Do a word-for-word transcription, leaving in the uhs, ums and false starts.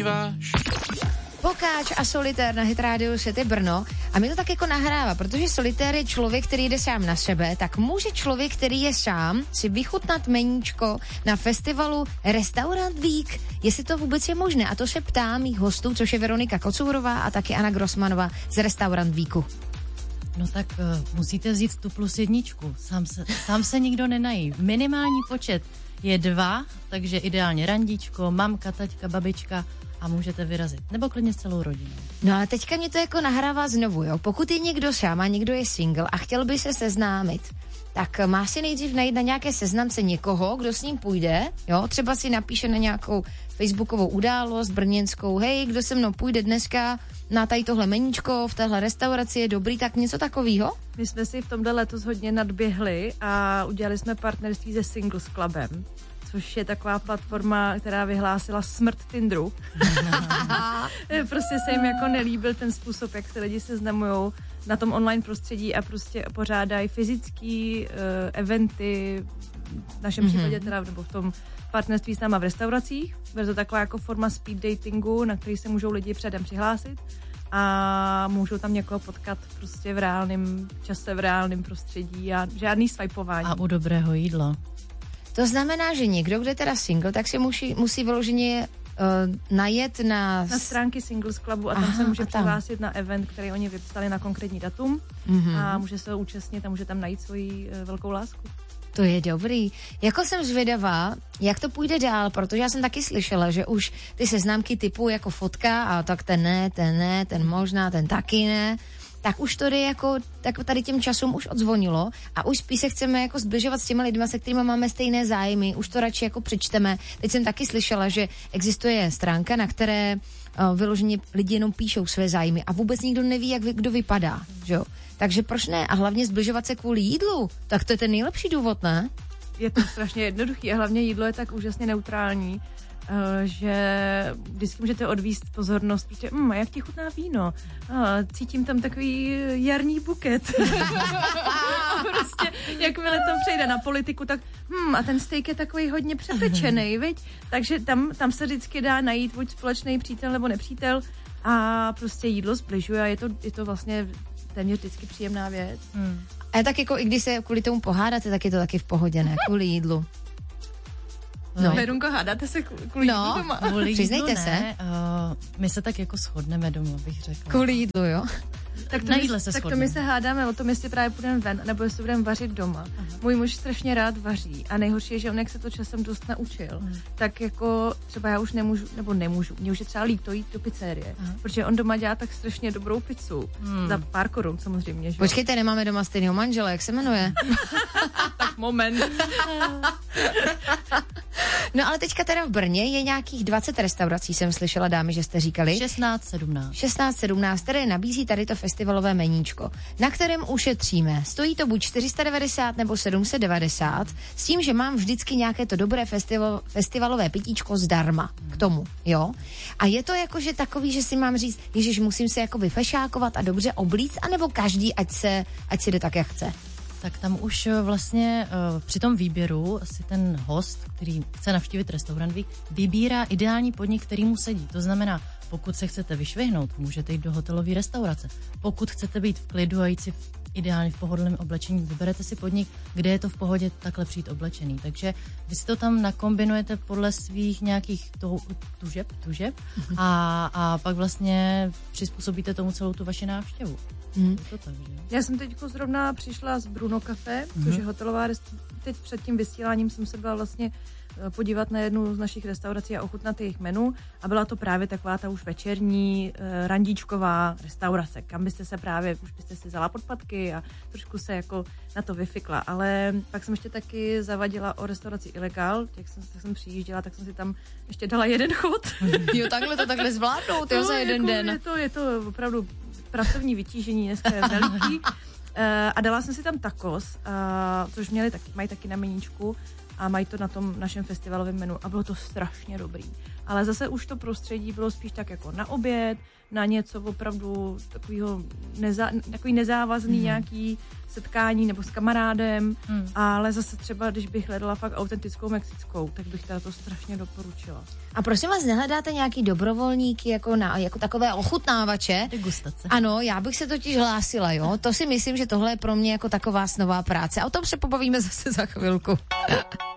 podíváš? Pokáč a Solitér na Hit Radio City Brno a mi to tak jako nahrává, protože Solitér je člověk, který jde sám na sebe, tak může člověk, který je sám, si vychutnat meníčko na festivalu Restaurant Week, jestli to vůbec je možné. A to se ptá mých hostů, což je Veronika Kocourová a taky Anna Grossmanová z Restaurant Weeku. No tak uh, musíte vzít tu plus jedničku, sám se, sám se nikdo nenají. Minimální počet je dva, takže ideálně randíčko, mamka, taťka, babička a můžete vyrazit. Nebo klidně s celou rodinou. No a teďka mě to jako nahrává znovu, jo. Pokud je někdo sám a někdo je single a chtěl by se seznámit, tak má si nejdřív najít na nějaké seznamce někoho, kdo s ním půjde, jo. Třeba si napíše na nějakou facebookovou událost brněnskou, hej, kdo se mnou půjde dneska na tady tohle meníčko v téhle restauraci, je dobrý, tak něco takového? My jsme si v tomhle letos hodně nadběhli a udělali jsme partnerství se Singles Clubem, což je taková platforma, která vyhlásila smrt Tinderu. Prostě se jim jako nelíbil ten způsob, jak se lidi seznamujou na tom online prostředí a prostě pořádají fyzický uh, eventy, v našem mm-hmm. případě teda, nebo v tom partnerství s náma v restauracích. Bude to taková jako forma speed datingu, na který se můžou lidi předem přihlásit a můžou tam někoho potkat prostě v reálném čase, v reálném prostředí a žádný swipování. A u dobrého jídla. To znamená, že někdo, kdo je teda single, tak si musí, musí vyloženě uh, najet na... Na stránky Singles Clubu a tam Aha, se může přihlásit na event, který oni vypsali na konkrétní datum mm-hmm. a může se ho účastnit a může tam najít svoji uh, velkou lásku. To je dobrý. Jako jsem zvědavá, jak to půjde dál, protože já jsem taky slyšela, že už ty seznámky typu jako fotka a tak ten ne, ten ne, ten možná, ten taky ne, tak už to jde jako, tak tady těm časům už odzvonilo a už spíš se chceme jako zbližovat s těma lidma, se kterými máme stejné zájmy, už to radši jako přečteme. Teď jsem taky slyšela, že existuje stránka, na které uh, vyloženě lidi jenom píšou své zájmy a vůbec nikdo neví, jak vy, kdo vypadá, že jo. Takže proč ne? A hlavně zbližovat se kvůli jídlu, tak to je ten nejlepší důvod, ne? Je to strašně jednoduchý a hlavně jídlo je tak úžasně neutrální, že vždycky můžete odvíst pozornost, protože mm, jak ti chutná víno? A, cítím tam takový jarní buket. A prostě, jakmile to přejde na politiku, tak mm, a ten steak je takový hodně přepečený, viď? Takže tam, tam se vždycky dá najít buď společný přítel nebo nepřítel a prostě jídlo zbližuje a je to, je to vlastně téměř vždycky příjemná věc. Hmm. A tak jako i když se kvůli tomu pohádáte, tak je to taky v pohodě, ne? Kvůli jídlu. No. Verunko, hádáte se kvůli no, jídlu doma? Kvůli přiznejte jídlu, se. Ne, uh, my se tak jako shodneme doma, bych řekla. Kvůli jídlu, jo? Tak to, my, tak to my se hádáme o tom, jestli právě půjdeme ven, nebo jestli budeme vařit doma. Aha. Můj muž strašně rád vaří a nejhorší je, že on jak se to časem dost naučil, Aha. tak jako třeba já už nemůžu, nebo nemůžu, mě už je třeba líto jít do pizzerie, Aha. protože on doma dělá tak strašně dobrou pizzu. Hmm. Za pár korun samozřejmě. Že? Počkejte, nemáme doma stejného manžela, jak se jmenuje? Tak moment. No ale teďka teda v Brně je nějakých dvacet restaurací, jsem slyšela, dámy, že jste říkali. šestnáct sedmnáct. šestnáct sedmnáct, které nabízí tady to festivalové meníčko, na kterém ušetříme. Stojí to buď čtyři sta devadesát nebo sedm set devadesát, s tím, že mám vždycky nějaké to dobré festival, festivalové pitíčko zdarma k tomu, jo. A je to jakože takový, že si mám říct, ježiš, musím se jako vyfešákovat a dobře oblíct, anebo každý, ať se, ať si jde tak, jak chce. Tak tam už vlastně uh, při tom výběru si ten host, který chce navštívit Restaurant Week, vybírá ideální podnik, který mu sedí. To znamená, pokud se chcete vyšvihnout, můžete jít do hotelové restaurace. Pokud chcete být v klidu a jít si v, ideálně v pohodlném oblečení, vyberete si podnik, kde je to v pohodě takhle přijít oblečený. Takže vy si to tam nakombinujete podle svých nějakých toho, tužeb, tužeb a, a pak vlastně přizpůsobíte tomu celou tu vaši návštěvu. Mm. To tak, že? Já jsem teď zrovna přišla z Bruno Café, mm-hmm. což je hotelová restaurace. Teď před tím vysíláním jsem se byla vlastně podívat na jednu z našich restaurací a ochutnat jejich menu a byla to právě taková ta už večerní uh, randíčková restaurace, kam byste se právě, už byste si vzala podpatky a trošku se jako na to vyfikla, ale pak jsem ještě taky zavadila o restauraci Ilegal, jak jsem, tak jsem přijížděla, tak jsem si tam ještě dala jeden chod. Jo, takhle to takhle zvládnout, jo, no, za jeden jako den. Je to, je to opravdu pracovní vytížení dneska je veliký. Uh, a dala jsem si tam tacos, uh, což měli taky, mají taky na meníčku a mají to na tom našem festivalovém menu a bylo to strašně dobrý. Ale zase už to prostředí bylo spíš tak jako na oběd, na něco opravdu takovýho neza, takový nezávazný mm. nějaký setkání nebo s kamarádem, Hmm. ale zase třeba, když bych hledala fakt autentickou mexickou, tak bych teda to strašně doporučila. A prosím vás, nehledáte nějaký dobrovolníky jako, na, jako takové ochutnávače? Degustace. Ano, já bych se totiž hlásila, jo. To si myslím, že tohle je pro mě jako taková snová práce. A o tom se pobavíme zase za chvilku.